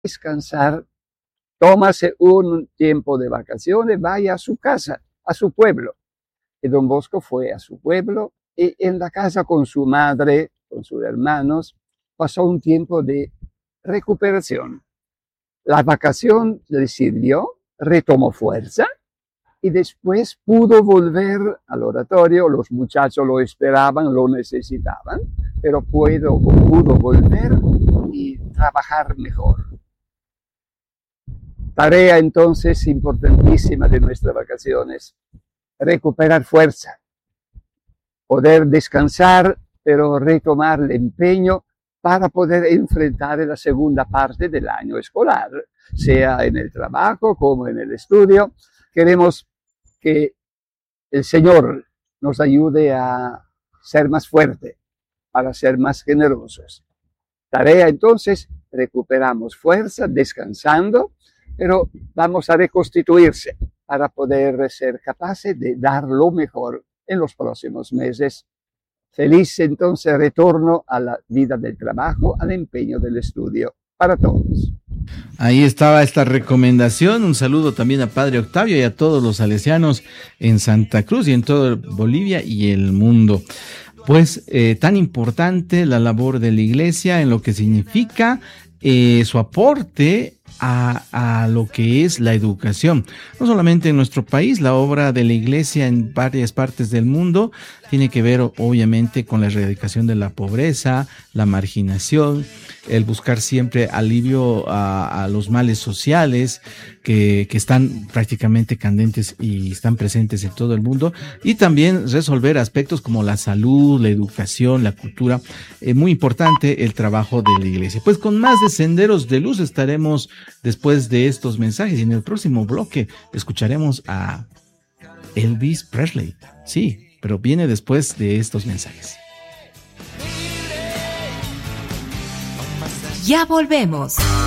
descansar, tómase un tiempo de vacaciones, vaya a su casa, a su pueblo. Y don Bosco fue a su pueblo y en la casa con su madre, con sus hermanos, pasó un tiempo de recuperación. La vacación le sirvió, retomó fuerza y después pudo volver al oratorio. Los muchachos lo esperaban, lo necesitaban, pero pudo volver y trabajar mejor. Tarea entonces importantísima de nuestras vacaciones: recuperar fuerza, poder descansar, pero retomar el empeño para poder enfrentar la segunda parte del año escolar, sea en el trabajo como en el estudio. Queremos que el Señor nos ayude a ser más fuertes, para ser más generosos. Tarea entonces, recuperamos fuerza descansando, pero vamos a reconstituirse para poder ser capaces de dar lo mejor en los próximos meses. Feliz entonces retorno a la vida del trabajo, al empeño del estudio para todos. Ahí estaba esta recomendación. Un saludo también a Padre Octavio y a todos los salesianos en Santa Cruz y en toda Bolivia y el mundo. Pues tan importante la labor de la Iglesia en lo que significa su aporte a lo que es la educación. No solamente en nuestro país, la obra de la Iglesia en varias partes del mundo tiene que ver obviamente con la erradicación de la pobreza, la marginación, el buscar siempre alivio a los males sociales que están prácticamente candentes y están presentes en todo el mundo, y también resolver aspectos como la salud, la educación, la cultura. Muy importante el trabajo de la Iglesia. Pues con más de Senderos de Luz estaremos después de estos mensajes, y en el próximo bloque escucharemos a Elvis Presley. Sí, pero viene después de estos mensajes. Ya volvemos.